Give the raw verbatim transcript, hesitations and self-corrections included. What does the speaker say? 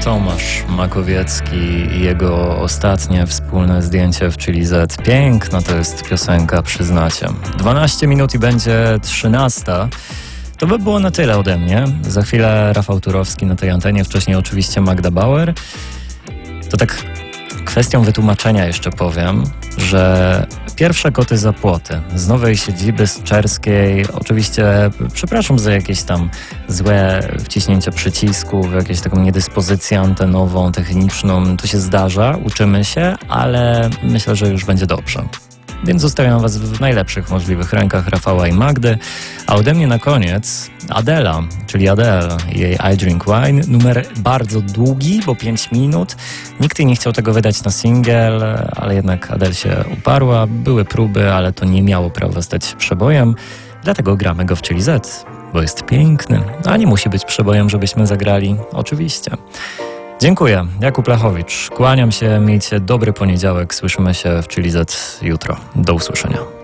Tomasz Makowiecki i jego ostatnie wspólne zdjęcie w Chili Z. Piękna to jest piosenka, przyznacie. dwanaście minut i będzie trzynasta. To by było na tyle ode mnie. Za chwilę Rafał Turowski na tej antenie, wcześniej oczywiście Magda Bauer. To tak kwestią wytłumaczenia jeszcze powiem, że pierwsze koty za płoty z nowej siedziby z Czerskiej. Oczywiście przepraszam za jakieś tam złe wciśnięcie przycisków, jakąś taką niedyspozycję antenową, techniczną. To się zdarza, uczymy się, ale myślę, że już będzie dobrze. Więc zostawiam was w najlepszych możliwych rękach Rafała i Magdy. A ode mnie na koniec Adela, czyli Adele, jej I Drink Wine. Numer bardzo długi, bo pięć minut. Nikt jej nie chciał tego wydać na singiel, ale jednak Adele się uparła. Były próby, ale to nie miało prawa stać przebojem. Dlatego gramy go w Chili Z, bo jest piękny. A nie musi być przebojem, żebyśmy zagrali. Oczywiście. Dziękuję. Jakub Lachowicz. Kłaniam się. Miejcie dobry poniedziałek. Słyszymy się w Chili Z jutro. Do usłyszenia.